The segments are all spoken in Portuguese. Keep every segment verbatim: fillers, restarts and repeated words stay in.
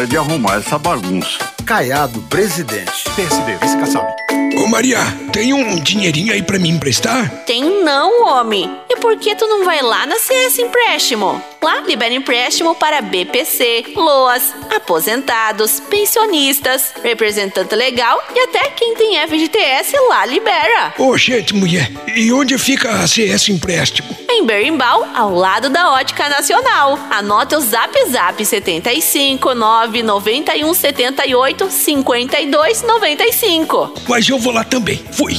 de arrumar essa bagunça. Caiado, presidente. P S D, vice Kassab. Ô Maria, tem um dinheirinho aí pra me emprestar? Tem não, homem. E por que tu não vai lá na C S Empréstimo? Lá libera empréstimo para B P C, LOAS, aposentados, pensionistas, representante legal e até quem tem F G T S lá libera. Ô, gente, mulher, e onde fica a C S Empréstimo? Em Berimbau, ao lado da Ótica Nacional. Anote o zap zap setenta e cinco, nove noventa e um, setenta e oito, cinquenta e dois, noventa e cinco. Mas eu vou lá também. Fui.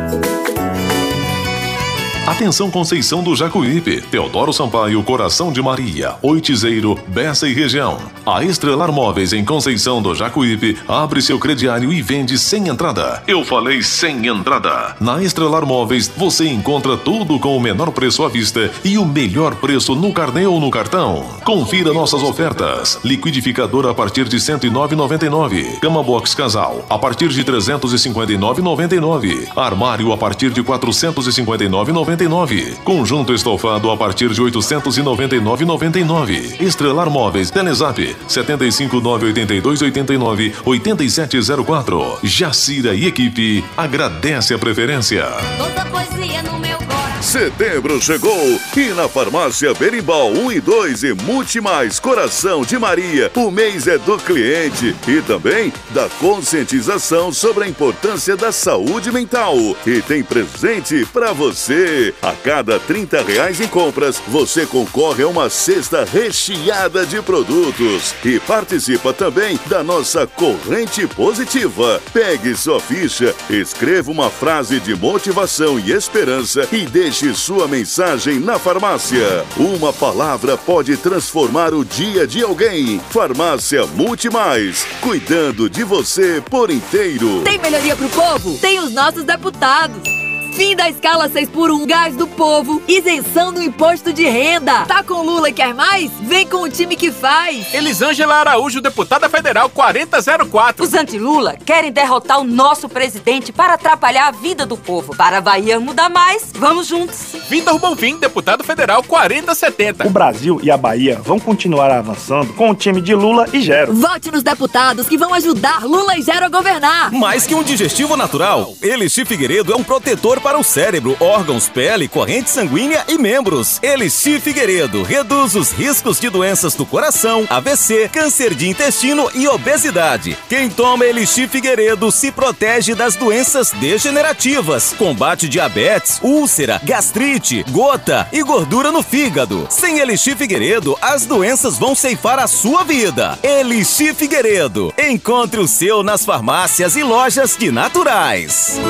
Atenção Conceição do Jacuípe, Teodoro Sampaio, Coração de Maria, Oitizeiro, Bessa e região. A Estrelar Móveis em Conceição do Jacuípe abre seu crediário e vende sem entrada. Eu falei sem entrada. Na Estrelar Móveis você encontra tudo com o menor preço à vista e o melhor preço no carnê ou no cartão. Confira nossas ofertas. Liquidificador a partir de cento e nove reais e noventa e nove centavos. Cama Box Casal a partir de trezentos e cinquenta e nove reais e noventa e nove centavos. Armário a partir de quatrocentos e cinquenta e nove reais e noventa e nove centavos. Conjunto estofado a partir de oitocentos e noventa e nove reais e noventa e nove centavos. Estrelar Móveis, Telezap setenta e cinco, nove oitenta e dois, oitenta e nove, oitenta sete zero quatro. Jacira e equipe agradece a preferência. Toda poesia no meu coração. Setembro chegou e na farmácia Berimbau um e dois e Multimais Coração de Maria, o mês é do cliente e também da conscientização sobre a importância da saúde mental. E tem presente pra você. A cada trinta reais em compras, você concorre a uma cesta recheada de produtos e participa também da nossa corrente positiva. Pegue sua ficha, escreva uma frase de motivação e esperança e deixe sua mensagem na farmácia. Uma palavra pode transformar o dia de alguém. Farmácia Multimais, cuidando de você por inteiro. Tem melhoria pro povo? Tem os nossos deputados. Fim da escala seis por um, gás do povo, isenção do imposto de renda. Tá com Lula e quer mais? Vem com o time que faz. Elisângela Araújo, deputada federal quarenta zero quatro. Os anti-Lula querem derrotar o nosso presidente para atrapalhar a vida do povo. Para a Bahia mudar mais, vamos juntos. Vitor Bonfim, deputado federal quarenta setenta. O Brasil e a Bahia vão continuar avançando com o time de Lula e Gero. Vote nos deputados que vão ajudar Lula e Gero a governar. Mais que um digestivo natural, Elixir Figueiredo é um protetor para o cérebro, órgãos, pele, corrente sanguínea e membros. Elixir Figueiredo reduz os riscos de doenças do coração, A V C, câncer de intestino e obesidade. Quem toma Elixir Figueiredo se protege das doenças degenerativas, combate diabetes, úlcera, gastrite, gota e gordura no fígado. Sem Elixir Figueiredo, as doenças vão ceifar a sua vida. Elixir Figueiredo. Encontre o seu nas farmácias e lojas de naturais.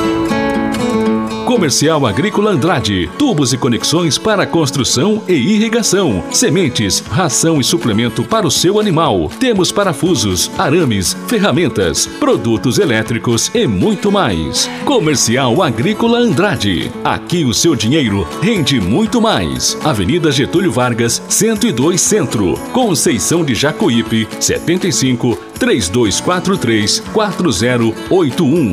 Comercial Agrícola Andrade, tubos e conexões para construção e irrigação, sementes, ração e suplemento para o seu animal. Temos parafusos, arames, ferramentas, produtos elétricos e muito mais. Comercial Agrícola Andrade, aqui o seu dinheiro rende muito mais. Avenida Getúlio Vargas, cento e dois Centro, Conceição de Jacuípe, setenta e cinco, três dois quatro três, quatro zero oito um.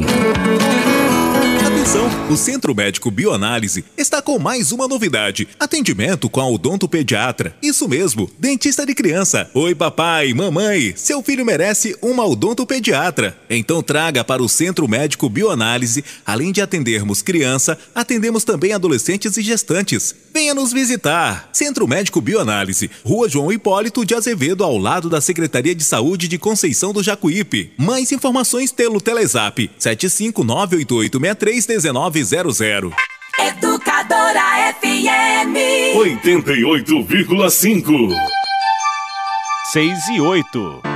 O Centro Médico Bioanálise está com mais uma novidade. Atendimento com a odontopediatra. Isso mesmo, dentista de criança. Oi papai, mamãe, seu filho merece uma odontopediatra. Então traga para o Centro Médico Bioanálise. Além de atendermos criança, atendemos também adolescentes e gestantes. Venha nos visitar. Centro Médico Bioanálise, Rua João Hipólito de Azevedo, ao lado da Secretaria de Saúde de Conceição do Jacuípe. Mais informações pelo Telezap sete cinco nove oito oito seis três um nove zero zero. Educadora F M oitenta e oito vírgula cinco. seis e oito.